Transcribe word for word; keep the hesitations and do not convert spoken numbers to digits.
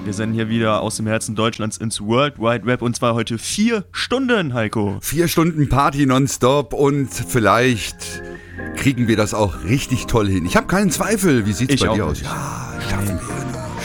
Wir senden hier wieder aus dem Herzen Deutschlands ins World Wide Web und zwar heute vier Stunden, Heiko. Vier Stunden Party nonstop und vielleicht kriegen wir das auch richtig toll hin. Ich habe keinen Zweifel. Wie sieht's Ich bei auch dir nicht. aus? Ja, schaffen wir.